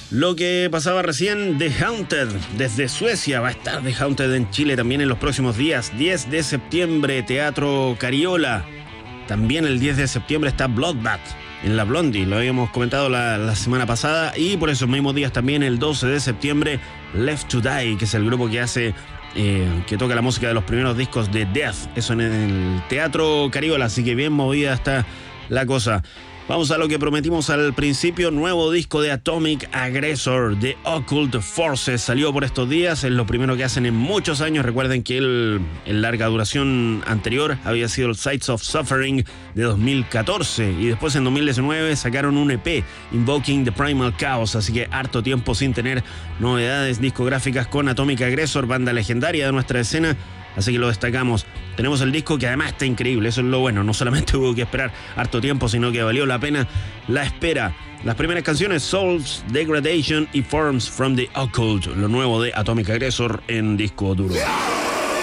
Lo que pasaba recién, The Haunted, desde Suecia, va a estar The Haunted en Chile también en los próximos días. 10 de septiembre, Teatro Cariola. También el 10 de septiembre está Bloodbath en la Blondie, lo habíamos comentado la semana pasada. Y por esos mismos días también el 12 de septiembre, Left to Die, que es el grupo que hace... que toca la música de los primeros discos de Death. Eso en el Teatro Cariola, así que bien movida está la cosa. Vamos a lo que prometimos al principio. Nuevo disco de Atomic Aggressor, The Occult Forces. Salió por estos días, es lo primero que hacen en muchos años. Recuerden que el larga duración anterior había sido el Sights of Suffering de 2014. Y después en 2019 sacaron un EP, Invoking the Primal Chaos. Así que harto tiempo sin tener novedades discográficas con Atomic Aggressor, banda legendaria de nuestra escena. Así que lo destacamos. Tenemos el disco que además está increíble, eso es lo bueno. No solamente hubo que esperar harto tiempo, sino que valió la pena la espera. Las primeras canciones, Souls, Degradation y Forms from the Occult, lo nuevo de Atomic Aggressor en disco duro.